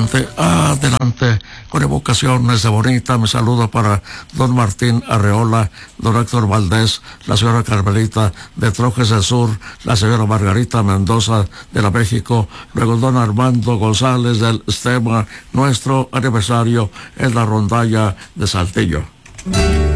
Adelante, adelante, con evocaciones de bonita. Mi saludo para don Martín Arreola, don Héctor Valdés, la señora Carmelita de Trojes del Sur, la señora Margarita Mendoza de la México, luego don Armando González del STEMA, nuestro aniversario en la rondalla de Saltillo.